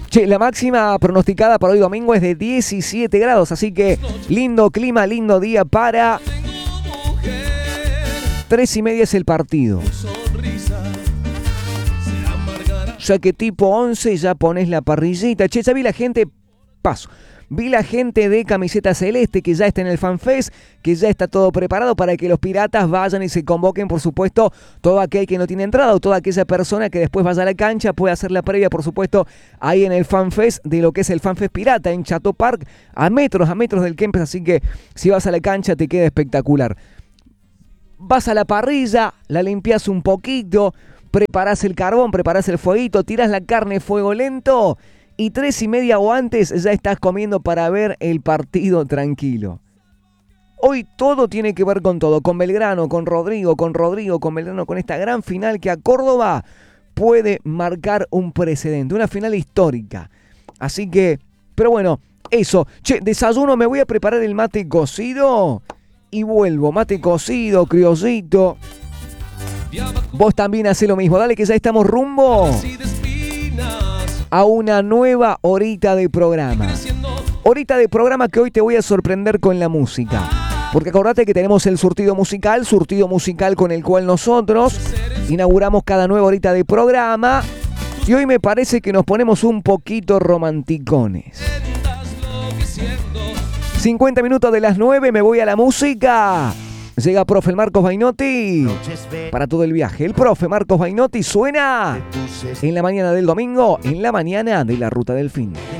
Che, la máxima pronosticada para hoy domingo es de 17 grados, así que lindo clima, lindo día para... 3:30 es el partido. Ya que tipo 11 ya pones la parrillita. Che, ya vi la gente... Paso. Vi la gente de Camiseta Celeste que ya está en el FanFest, que ya está todo preparado para que los piratas vayan y se convoquen, por supuesto, todo aquel que no tiene entrada o toda aquella persona que después vaya a la cancha puede hacer la previa, por supuesto, ahí en el FanFest de lo que es el FanFest Pirata en Chateau Park, a metros del Kempes, así que si vas a la cancha te queda espectacular. Vas a la parrilla, la limpias un poquito, preparás el carbón, preparás el fueguito, tirás la carne fuego lento y 3:30 o antes ya estás comiendo para ver el partido tranquilo. Hoy todo tiene que ver con todo, con Belgrano, con Rodrigo, con Belgrano, con esta gran final que a Córdoba puede marcar un precedente, una final histórica. Así que, pero bueno, eso. Che, desayuno, me voy a preparar el mate cocido y vuelvo. Mate cocido, criollito. Vos también hacé lo mismo. Dale que ya estamos rumbo a una nueva horita de programa. Horita de programa que hoy te voy a sorprender con la música. Porque acordate que tenemos el surtido musical con el cual nosotros inauguramos cada nueva horita de programa. Y hoy me parece que nos ponemos un poquito romanticones. 50 minutos de las 9, me voy a la música. Llega profe Marcos Bainotti para todo el viaje. El profe Marcos Bainotti suena en la mañana del domingo, en la mañana de la Ruta del Fin.